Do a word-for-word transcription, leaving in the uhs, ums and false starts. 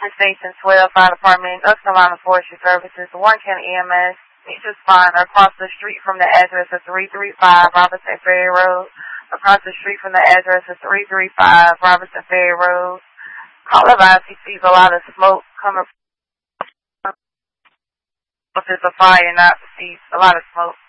Station twelve Fire Department, North Carolina Forestry Services, Warren County E M S. Need to find across the street from the address of three three five Robinson Ferry Road. Across the street from the address of three three five Robinson Ferry Road. Call advice he sees a lot of smoke coming. If it's a fire, not sees a lot of smoke.